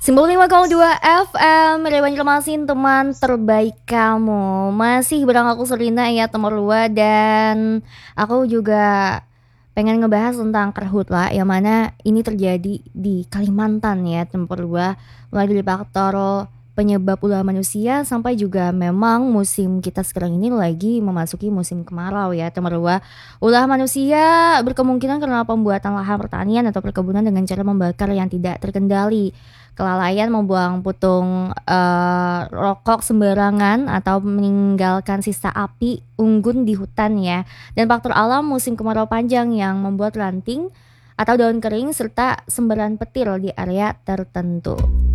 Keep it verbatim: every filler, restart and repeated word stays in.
sembilan puluh lima koma dua F M, Rewan Remasin, teman terbaik kamu. Masih bareng aku Serina ya teman-teman. Dan aku juga pengen ngebahas tentang karhutla, yang mana ini terjadi di Kalimantan ya teman-teman. Mulai dari faktor penyebab ulah manusia sampai juga memang musim kita sekarang ini lagi memasuki musim kemarau ya teman-teman. Ulah manusia berkemungkinan karena pembuatan lahan pertanian atau perkebunan dengan cara membakar yang tidak terkendali, kelalaian membuang putung eh, rokok sembarangan, atau meninggalkan sisa api unggun di hutan ya. Dan faktor alam musim kemarau panjang yang membuat ranting atau daun kering serta sembaran petir di area tertentu.